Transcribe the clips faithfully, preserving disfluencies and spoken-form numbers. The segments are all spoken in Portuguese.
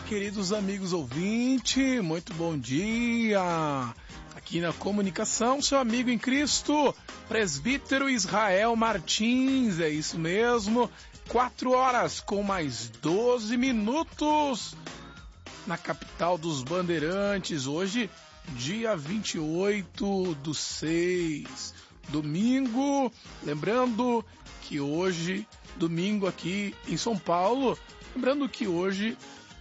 queridos amigos ouvintes, muito bom dia. Aqui na comunicação, seu amigo em Cristo, presbítero Israel Martins, é isso mesmo, quatro horas com mais doze minutos, na capital dos Bandeirantes, hoje, dia vinte e oito do seis, domingo, lembrando que hoje, domingo aqui em São Paulo, lembrando que hoje,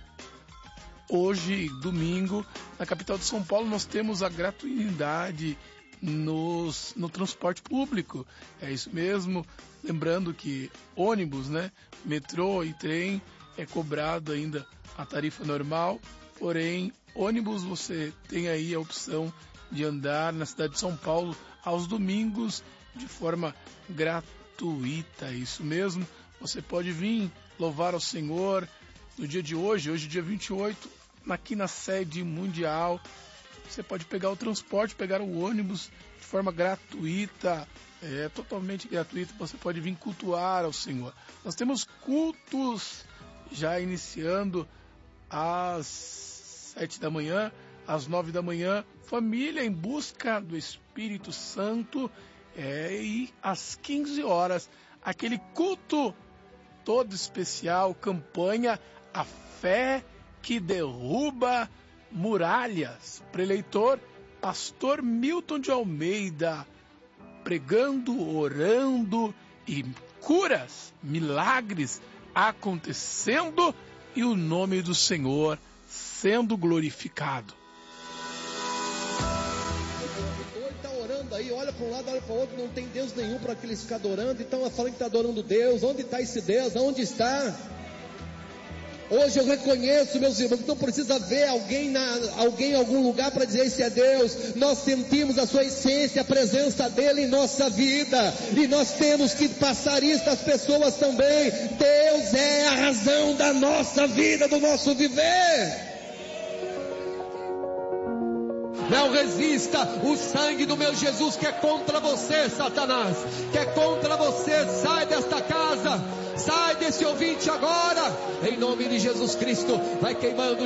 hoje, domingo, na capital de São Paulo, nós temos a gratuidade nos, no transporte público. É isso mesmo. Lembrando que ônibus, né, metrô e trem é cobrado ainda a tarifa normal. Porém, ônibus você tem aí a opção de andar na cidade de São Paulo aos domingos de forma gratuita. É isso mesmo. Você pode vir louvar ao Senhor no dia de hoje, hoje dia vinte e oito, aqui na sede mundial. Você pode pegar o transporte, pegar o ônibus de forma gratuita, é totalmente gratuito. Você pode vir cultuar ao Senhor. Nós temos cultos já iniciando às sete da manhã, às nove da manhã, família em busca do Espírito Santo, é, e às quinze horas, aquele culto todo especial, campanha A Fé que Derruba Muralhas, preleitor pastor Milton de Almeida, pregando, orando e curas, milagres acontecendo e o nome do Senhor sendo glorificado. Está orando aí, olha para um lado, olha para o outro, não tem Deus nenhum para que eles fiquem adorando, então falando que está adorando Deus. Onde está esse Deus? Onde está? Hoje eu reconheço, meus irmãos, que não precisa ver alguém, na, alguém em algum lugar para dizer esse é Deus. Nós sentimos a sua essência, a presença dele em nossa vida, e nós temos que passar isso às pessoas também. Deus é a razão da nossa vida, do nosso viver. Não resista, o sangue do meu Jesus que é contra você, Satanás, que é contra você. Sai desta casa, sai desse ouvinte agora, em nome de Jesus Cristo. Vai queimando